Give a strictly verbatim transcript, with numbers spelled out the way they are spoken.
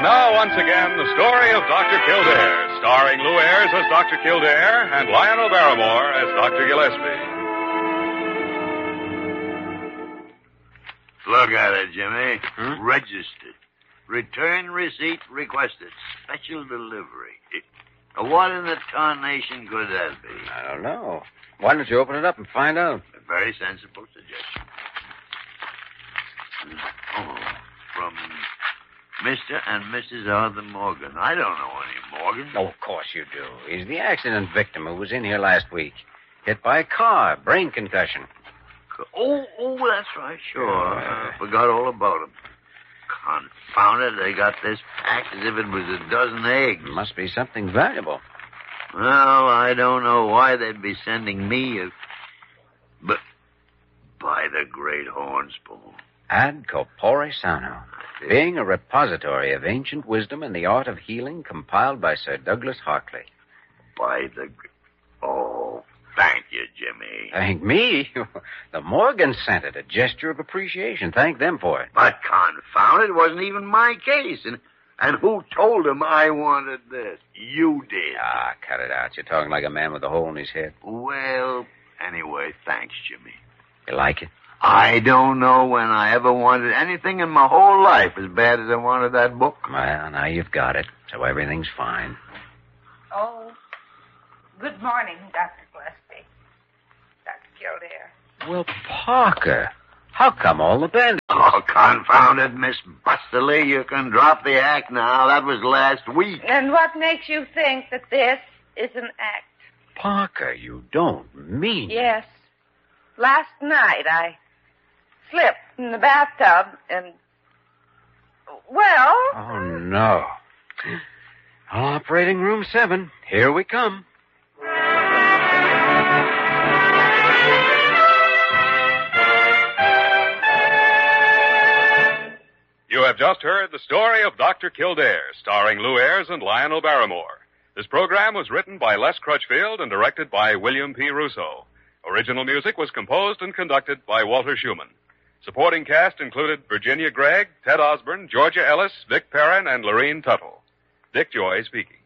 now, once again, the story of Doctor Kildare, starring Lou Ayres as Doctor Kildare and Lionel Barrymore as Doctor Gillespie. Look at it, Jimmy. Hmm? Registered. Return receipt requested. Special delivery. What in the tarnation could that be? I don't know. Why don't you open it up and find out? A very sensible suggestion. Oh, from Mister and Missus Arthur Morgan. I don't know any Morgan. Oh, of course you do. He's the accident victim who was in here last week. Hit by a car, brain concussion. Oh, oh, that's right, sure. Uh, I forgot all about him. Confound it, they got this packed as if it was a dozen eggs. Must be something valuable. Well, I don't know why they'd be sending me a... But by the great horn spoon. Ad corpore sano, being a repository of ancient wisdom and the art of healing compiled by Sir Douglas Hartley. By the... Oh, thank you, Jimmy. Thank me? The Morgans sent it, a gesture of appreciation. Thank them for it. But confound it, it wasn't even my case. And, and who told them I wanted this? You did. Ah, cut it out. You're talking like a man with a hole in his head. Well, anyway, thanks, Jimmy. You like it? I don't know when I ever wanted anything in my whole life as bad as I wanted that book. Well, now you've got it, so everything's fine. Oh, good morning, Doctor Gillespie. Doctor Kildare. Well, Parker, how come all the bandits... Oh, confound it, Miss Busterly. You can drop the act now. That was last week. And what makes you think that this is an act? Parker, you don't mean... Yes. Last night I slipped in the bathtub and... Well... Oh, no. Operating room seven. Here we come. You have just heard the story of Doctor Kildare, starring Lou Ayres and Lionel Barrymore. This program was written by Les Crutchfield and directed by William P. Russo. Original music was composed and conducted by Walter Schumann. Supporting cast included Virginia Gregg, Ted Osborne, Georgia Ellis, Vic Perrin, and Lorene Tuttle. Dick Joy speaking.